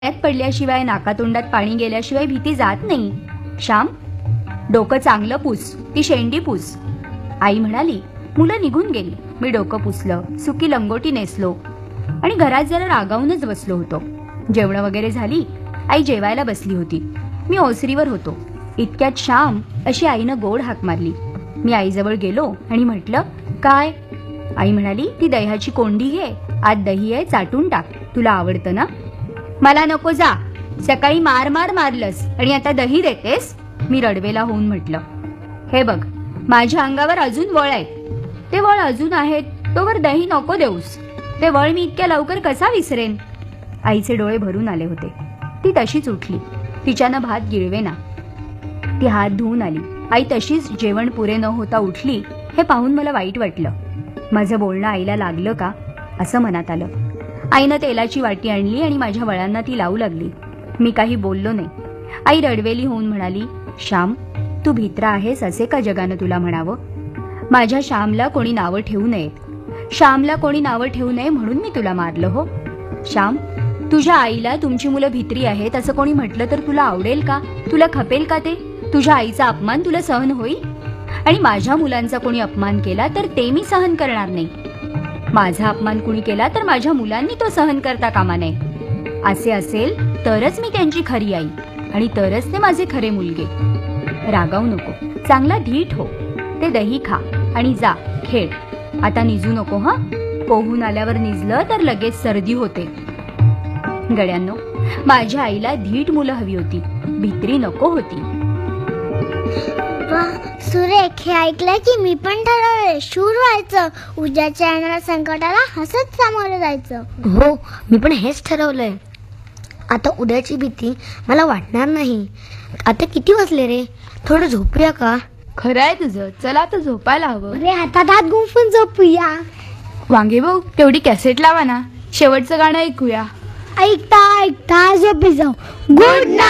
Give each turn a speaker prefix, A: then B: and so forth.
A: पाण्यात पडल्याशिवाय नाकातोंडात पाणी गेल्याशिवाय भीती जात नाही. श्याम, डोकं चांगलं पुस, ती शेंडी पुस. आई म्हणाली. मुलं निघून गेली. मी डोकं पुसलं, सुकी लंगोटी नेसलो आणि घरात जरा रागावूनच बसलो होतो. जेवण वगैरे झाली. आई जेवायला बसली होती. मी ओसरीवर होतो. इतक्यात श्याम अशी आईनं गोड हाक मारली. मी आईजवळ गेलो आणि म्हटलं, काय? आई म्हणाली, ती दह्याची कोंडी घे, आत दही आहे, चाटून टाक, तुला आवडतं ना. मला नको, जा. सकाळी मार मार मारलंस आणि आता दही देतेस. मी रडवेला होऊन म्हटलं, हे बघ, माझ्या अंगावर अजून वळ आहेत. ते वळ अजून आहेत तोवर दही नको देऊस. ते वळ मी इतक्या लवकर कसा विसरेन. आईचे डोळे भरून आले होते. ती तशीच उठली. तिच्यानं भात गिळवेना. ती हात धुवून आली. आई तशीच जेवण पुरे न होता उठली. हे पाहून मला वाईट वाटलं. माझं बोलणं आईला लागलं का असं मनात आलं. आईनं तेलाची वाटी आणली आणि माझ्या वळांना ती लावू लागली. मी काही बोललो नाही. आई रडवेली होऊन म्हणाली, श्याम, तू भित्रा आहेस असे का जगानं तुला म्हणावं. माझ्या श्यामला कोणी नावं ठेवू नयेत. श्यामला कोणी नावं ठेवू नये म्हणून मी तुला मारलं हो. श्याम, तुझ्या आईला तुमची मुलं भित्री आहेत असं कोणी म्हटलं तर तुला आवडेल का? तुला खपेल का ते? तुझ्या आईचा अपमान तुला सहन होईल? आणि माझ्या मुलांचा कोणी अपमान केला तर ते मी सहन करणार नाही. माझा अपमान कुणी केला तर माझ्या मुलांनी तो सहन करता कामा नये. असे असेल तरच मी त्यांची खरी आई आणि तरच ते माझे खरे मुलगे. रागावू नको, चांगला धीट हो. ते दही खा आणि जा खेळ. आता निजू नको हं. पोहून आल्यावर निजलं तर लगेच सर्दी होते. गड्यांनो, माझ्या आईला धीट मुलं हवी होती, भित्री नको होती.
B: सुरेख, हे ऐकलंय की मी पण ठरवलंय शूर व्हायचं. उद्याच्या येणाऱ्या संकटाला हसत सामोरं जायचं.
C: हो, मी पण हेच ठरवलंय. आता उद्याची भीती मला वाटणार नाही. आता किती वाजले रे? थोडं झोपूया का?
A: खरं आहे तुझं. चला आता झोपायला हवं.
B: अरे, हातात हात गुंफून झोपूया.
A: वांगे भाऊ, तेवढी कॅसेट लावा ना. शेवटचं गाणं ऐकूया.
B: ऐकता ऐकता झोपी जाऊ. Good night.